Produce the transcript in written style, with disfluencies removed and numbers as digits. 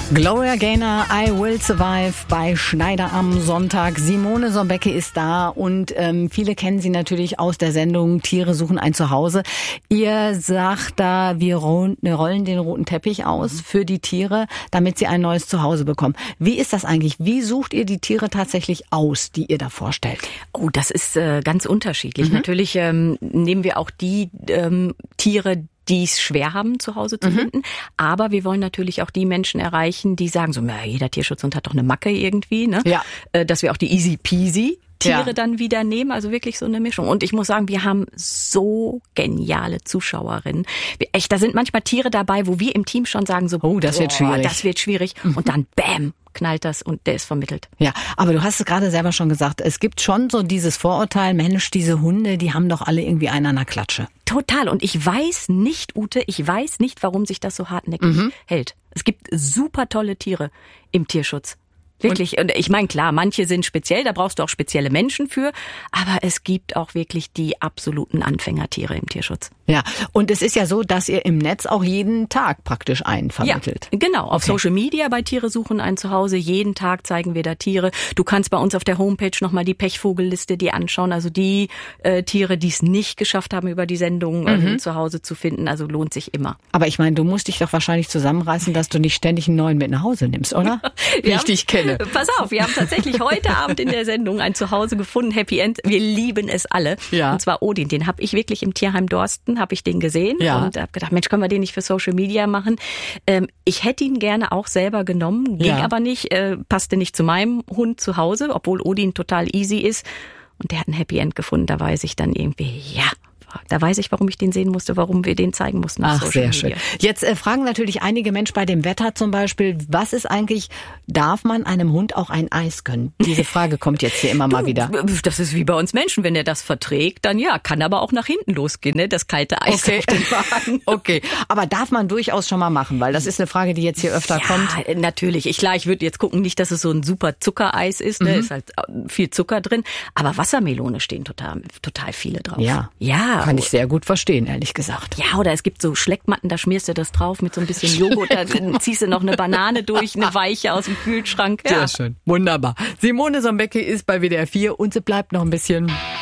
Gloria Gaynor, I Will Survive bei Schneider am Sonntag. Simone Sobecki ist da und viele kennen sie natürlich aus der Sendung Tiere suchen ein Zuhause. Ihr sagt da, wir rollen den roten Teppich aus für die Tiere, damit sie ein neues Zuhause bekommen. Wie ist das eigentlich? Wie sucht ihr die Tiere tatsächlich aus, die ihr da vorstellt? Oh, das ist ganz unterschiedlich. Natürlich nehmen wir auch die Tiere, die es schwer haben, zu Hause zu finden. Aber wir wollen natürlich auch die Menschen erreichen, die sagen so, jeder Tierschutzhund hat doch eine Macke irgendwie, ne? Ja. Dass wir auch die easy peasy Tiere dann wieder nehmen, also wirklich so eine Mischung. Und ich muss sagen, wir haben so geniale Zuschauerinnen. Da sind manchmal Tiere dabei, wo wir im Team schon sagen so, das wird schwierig. Das wird schwierig. Und dann bam, knallt das und der ist vermittelt. Ja, aber du hast es gerade selber schon gesagt, es gibt schon so dieses Vorurteil, Mensch, diese Hunde, die haben doch alle irgendwie einen an der Klatsche. Total. Und ich weiß nicht, Ute, warum sich das so hartnäckig hält. Es gibt super tolle Tiere im Tierschutz. Wirklich. Und ich meine, klar, manche sind speziell, da brauchst du auch spezielle Menschen für, aber es gibt auch wirklich die absoluten Anfängertiere im Tierschutz. Ja, und es ist ja so, dass ihr im Netz auch jeden Tag praktisch einen vermittelt. Ja, genau. Auf Social Media bei Tiere suchen ein Zuhause. Jeden Tag zeigen wir da Tiere. Du kannst bei uns auf der Homepage nochmal die Pechvogelliste dir anschauen. Also die Tiere, die es nicht geschafft haben, über die Sendung zu Hause zu finden. Also lohnt sich immer. Aber ich meine, du musst dich doch wahrscheinlich zusammenreißen, dass du nicht ständig einen neuen mit nach Hause nimmst, oder? Wie ich dich kenne. Pass auf, wir haben tatsächlich heute Abend in der Sendung ein Zuhause gefunden, Happy End. Wir lieben es alle. Ja. Und zwar Odin, den habe ich wirklich im Tierheim Dorsten, habe ich den gesehen und habe gedacht, Mensch, können wir den nicht für Social Media machen? Ich hätte ihn gerne auch selber genommen, ging aber nicht, passte nicht zu meinem Hund zu Hause, obwohl Odin total easy ist. Und der hat ein Happy End gefunden, da weiß ich dann irgendwie, da weiß ich, warum ich den sehen musste, warum wir den zeigen mussten auf Social Media. Sehr schön. Jetzt fragen natürlich einige Menschen bei dem Wetter zum Beispiel, was ist eigentlich, darf man einem Hund auch ein Eis gönnen? Diese Frage kommt jetzt hier immer mal wieder. Das ist wie bei uns Menschen, wenn er das verträgt, dann kann aber auch nach hinten losgehen, ne? Das kalte Eis auf den Wagen. Okay, aber darf man durchaus schon mal machen, weil das ist eine Frage, die jetzt hier öfter kommt. Ja, natürlich. Ich würde jetzt gucken, nicht, dass es so ein super Zuckereis ist, ne? Ist halt viel Zucker drin, aber Wassermelone stehen total viele drauf. Ja. Kann ich sehr gut verstehen, ehrlich gesagt. Ja, oder es gibt so Schleckmatten, da schmierst du das drauf mit so ein bisschen Joghurt, da ziehst du noch eine Banane durch, eine weiche aus dem Kühlschrank. Ja. Sehr schön. Wunderbar. Simone Sobecki ist bei WDR 4 und sie bleibt noch ein bisschen